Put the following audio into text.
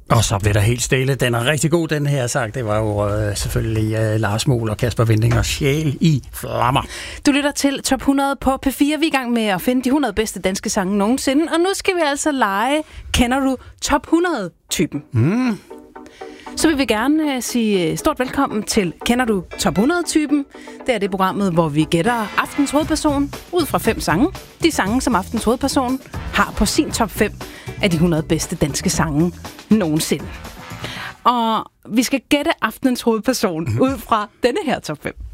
Og så blev der helt stille. Den er rigtig god, den her sang. Det var jo selvfølgelig Lars Muhl og Kasper Winding og Sjæl i flammer. Du lytter til Top 100 på P4. Vi er i gang med at finde de 100 bedste danske sange nogensinde. Og nu skal vi altså lege, kender du Top 100-typen? Så vil vi gerne sige stort velkommen til Kender du Top 100-typen? Det er det programmet, hvor vi gætter aftens hovedperson ud fra 5 sange. De sange, som aftens hovedperson har på sin top 5 af de 100 bedste danske sange nogensinde. Og vi skal gætte aftens hovedperson ud fra denne her top 5.